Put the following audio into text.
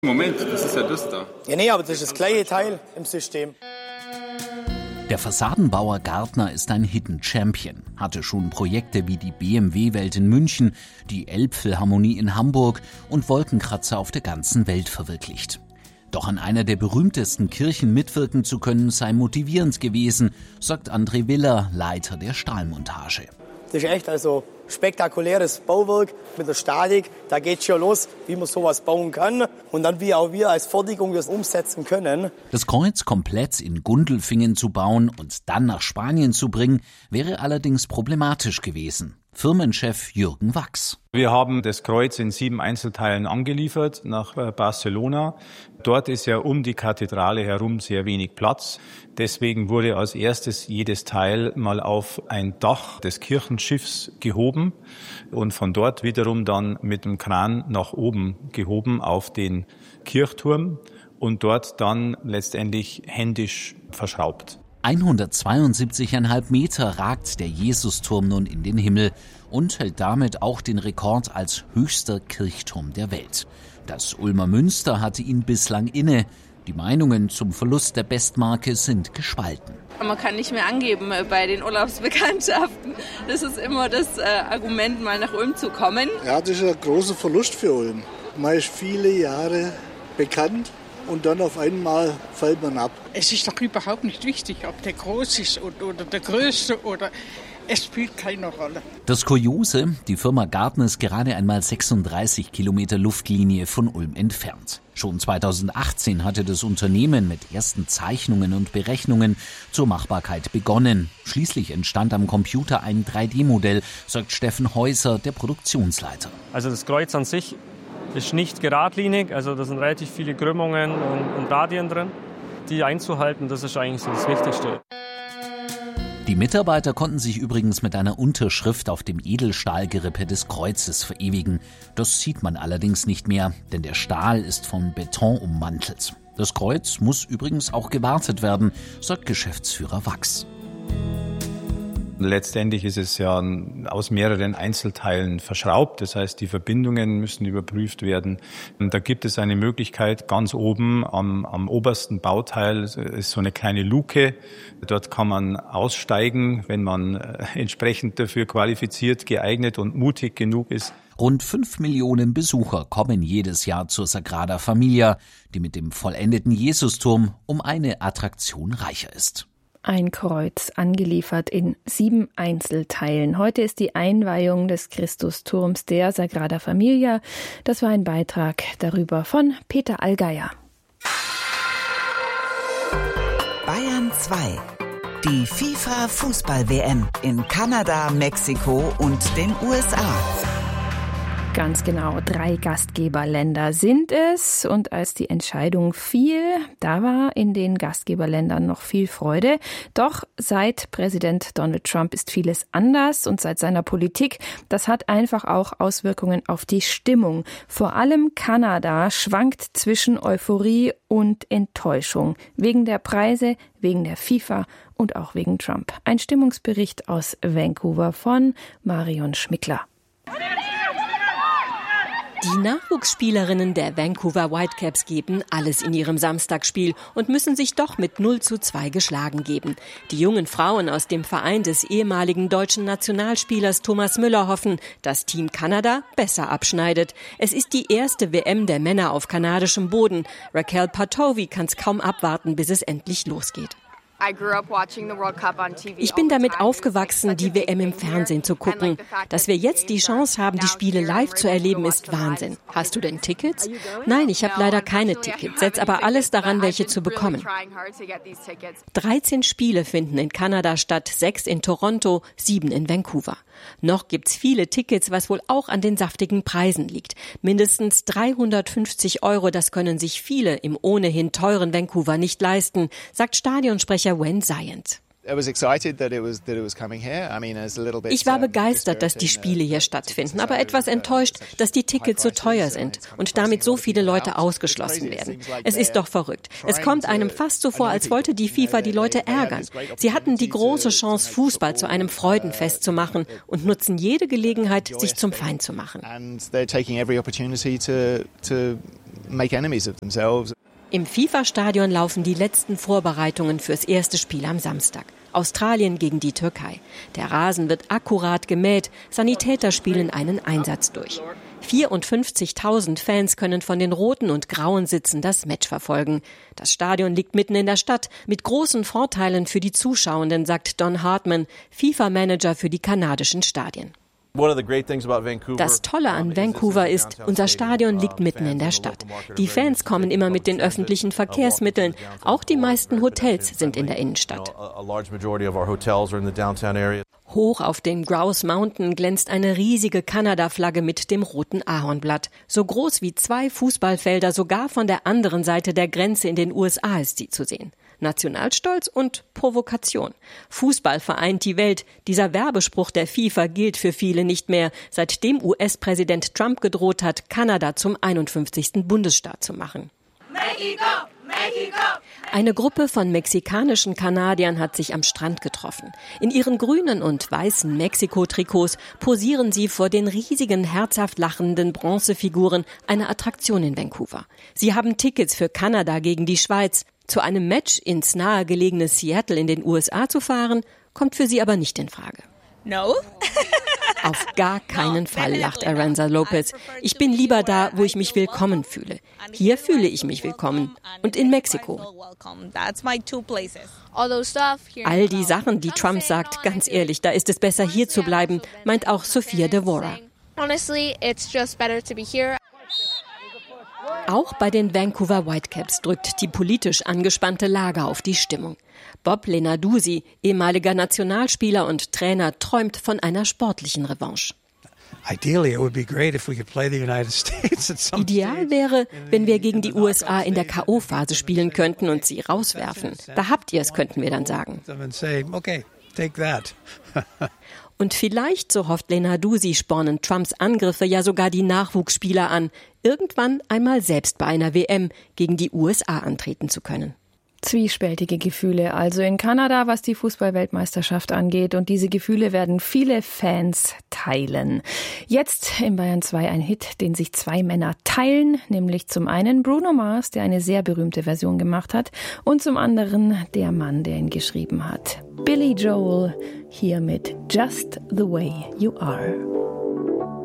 Moment, das ist ja das da. Ja, nee, aber das ist das gleiche Teil im System. Der Fassadenbauer Gärtner ist ein Hidden Champion, hatte schon Projekte wie die BMW-Welt in München, die Elbphilharmonie in Hamburg und Wolkenkratzer auf der ganzen Welt verwirklicht. Doch an einer der berühmtesten Kirchen mitwirken zu können, sei motivierend gewesen, sagt André Willer, Leiter der Stahlmontage. Das ist echt spektakuläres Bauwerk mit der Statik. Da geht schon los, wie man sowas bauen kann und dann wie auch wir als Fertigung das umsetzen können. Das Kreuz komplett in Gundelfingen zu bauen und dann nach Spanien zu bringen, wäre allerdings problematisch gewesen. Firmenchef Jürgen Wachs. Wir haben das Kreuz in 7 Einzelteilen angeliefert nach Barcelona. Dort ist ja um die Kathedrale herum sehr wenig Platz. Deswegen wurde als erstes jedes Teil mal auf ein Dach des Kirchenschiffs gehoben und von dort wiederum dann mit dem Kran nach oben gehoben auf den Kirchturm und dort dann letztendlich händisch verschraubt. 172,5 Meter ragt der Jesusturm nun in den Himmel und hält damit auch den Rekord als höchster Kirchturm der Welt. Das Ulmer Münster hatte ihn bislang inne. Die Meinungen zum Verlust der Bestmarke sind gespalten. Man kann nicht mehr angeben bei den Urlaubsbekanntschaften. Das ist immer das Argument, mal nach Ulm zu kommen. Ja, das ist ein großer Verlust für Ulm. Man ist viele Jahre bekannt. Und dann auf einmal fällt man ab. Es ist doch überhaupt nicht wichtig, ob der groß ist oder der größte oder es spielt keine Rolle. Das Kuriose, die Firma Gärtner ist gerade einmal 36 Kilometer Luftlinie von Ulm entfernt. Schon 2018 hatte das Unternehmen mit ersten Zeichnungen und Berechnungen zur Machbarkeit begonnen. Schließlich entstand am Computer ein 3D-Modell, sagt Steffen Häuser, der Produktionsleiter. Also das Kreuz an sich ist nicht geradlinig, also da sind relativ viele Krümmungen und Radien drin. Die einzuhalten, das ist eigentlich so das Wichtigste. Die Mitarbeiter konnten sich übrigens mit einer Unterschrift auf dem Edelstahlgerippe des Kreuzes verewigen. Das sieht man allerdings nicht mehr, denn der Stahl ist von Beton ummantelt. Das Kreuz muss übrigens auch gewartet werden, sagt Geschäftsführer Wachs. Letztendlich ist es ja aus mehreren Einzelteilen verschraubt. Das heißt, die Verbindungen müssen überprüft werden. Und da gibt es eine Möglichkeit, ganz oben am obersten Bauteil ist so eine kleine Luke. Dort kann man aussteigen, wenn man entsprechend dafür qualifiziert, geeignet und mutig genug ist. Rund 5 Millionen Besucher kommen jedes Jahr zur Sagrada Familia, die mit dem vollendeten Jesusturm um eine Attraktion reicher ist. Ein Kreuz, angeliefert in 7 Einzelteilen. Heute ist die Einweihung des Christusturms der Sagrada Familia. Das war ein Beitrag darüber von Peter Allgeier. Bayern 2. Die FIFA-Fußball-WM in Kanada, Mexiko und den USA. Ganz genau, 3 Gastgeberländer sind es. Und als die Entscheidung fiel, da war in den Gastgeberländern noch viel Freude. Doch seit Präsident Donald Trump ist vieles anders und seit seiner Politik, das hat einfach auch Auswirkungen auf die Stimmung. Vor allem Kanada schwankt zwischen Euphorie und Enttäuschung. Wegen der Preise, wegen der FIFA und auch wegen Trump. Ein Stimmungsbericht aus Vancouver von Marion Schmickler. Die Nachwuchsspielerinnen der Vancouver Whitecaps geben alles in ihrem Samstagsspiel und müssen sich doch mit 0:2 geschlagen geben. Die jungen Frauen aus dem Verein des ehemaligen deutschen Nationalspielers Thomas Müller hoffen, dass Team Kanada besser abschneidet. Es ist die erste WM der Männer auf kanadischem Boden. Raquel Patovi kann es kaum abwarten, bis es endlich losgeht. Ich bin damit aufgewachsen, die WM im Fernsehen zu gucken. Dass wir jetzt die Chance haben, die Spiele live zu erleben, ist Wahnsinn. Hast du denn Tickets? Nein, ich habe leider keine Tickets, setze aber alles daran, welche zu bekommen. 13 Spiele finden in Kanada statt, 6 in Toronto, 7 in Vancouver. Noch gibt's viele Tickets, was wohl auch an den saftigen Preisen liegt. Mindestens 350 €, das können sich viele im ohnehin teuren Vancouver nicht leisten, sagt Stadionsprecher Wen Zayant. Ich war begeistert, dass die Spiele hier stattfinden, aber etwas enttäuscht, dass die Tickets so teuer sind und damit so viele Leute ausgeschlossen werden. Es ist doch verrückt. Es kommt einem fast so vor, als wollte die FIFA die Leute ärgern. Sie hatten die große Chance, Fußball zu einem Freudenfest zu machen und nutzen jede Gelegenheit, sich zum Feind zu machen. make enemies of themselves. Im FIFA-Stadion laufen die letzten Vorbereitungen fürs erste Spiel am Samstag. Australien gegen die Türkei. Der Rasen wird akkurat gemäht, Sanitäter spielen einen Einsatz durch. 54.000 Fans können von den roten und grauen Sitzen das Match verfolgen. Das Stadion liegt mitten in der Stadt, mit großen Vorteilen für die Zuschauenden, sagt Don Hartman, FIFA-Manager für die kanadischen Stadien. Das Tolle an Vancouver ist, unser Stadion liegt mitten in der Stadt. Die Fans kommen immer mit den öffentlichen Verkehrsmitteln. Auch die meisten Hotels sind in der Innenstadt. Hoch auf den Grouse Mountain glänzt eine riesige Kanada-Flagge mit dem roten Ahornblatt. So groß wie 2 Fußballfelder, sogar von der anderen Seite der Grenze in den USA ist sie zu sehen. Nationalstolz und Provokation. Fußball vereint die Welt. Dieser Werbespruch der FIFA gilt für viele nicht mehr, seitdem US-Präsident Trump gedroht hat, Kanada zum 51. Bundesstaat zu machen. Mexico, Mexico. Eine Gruppe von mexikanischen Kanadiern hat sich am Strand getroffen. In ihren grünen und weißen Mexiko-Trikots posieren sie vor den riesigen, herzhaft lachenden Bronzefiguren einer Attraktion in Vancouver. Sie haben Tickets für Kanada gegen die Schweiz. Zu einem Match ins nahegelegene Seattle in den USA zu fahren, kommt für sie aber nicht in Frage. No. Auf gar keinen Fall, lacht Aranza Lopez. Ich bin lieber da, wo ich mich willkommen fühle. Hier fühle ich mich willkommen. Und in Mexiko. All die Sachen, die Trump sagt, ganz ehrlich, da ist es besser, hier zu bleiben, meint auch Sophia Devora. Auch bei den Vancouver Whitecaps drückt die politisch angespannte Lage auf die Stimmung. Bob Lenarduzzi, ehemaliger Nationalspieler und Trainer, träumt von einer sportlichen Revanche. Ideal wäre, wenn wir gegen die USA in der K.O.-Phase spielen könnten und sie rauswerfen. Da habt ihr es, könnten wir dann sagen. Und vielleicht, so hofft Lenarduzzi, spornen Trumps Angriffe ja sogar die Nachwuchsspieler an, irgendwann einmal selbst bei einer WM gegen die USA antreten zu können. Zwiespältige Gefühle also in Kanada, was die Fußball-Weltmeisterschaft angeht. Und diese Gefühle werden viele Fans teilen. Jetzt in Bayern 2 ein Hit, den sich 2 Männer teilen. Nämlich zum einen Bruno Mars, der eine sehr berühmte Version gemacht hat. Und zum anderen der Mann, der ihn geschrieben hat. Billy Joel, hier mit Just the Way You Are.